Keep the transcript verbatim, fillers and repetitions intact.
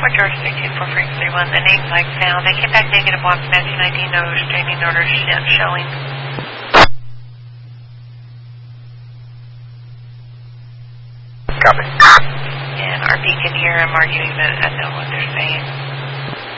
Fort George three two four three three one, the name flag found. They came back negative on matching I D, no restraining order showing. Copy. And our beacon here, I'm arguing that I know what they're saying.